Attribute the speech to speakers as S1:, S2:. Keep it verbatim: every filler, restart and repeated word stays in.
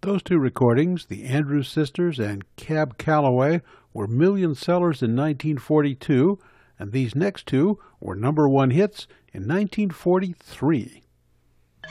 S1: Those two recordings, the Andrews Sisters and Cab Calloway, were million sellers in nineteen forty-two, and these next two were number one hits in nineteen forty-three.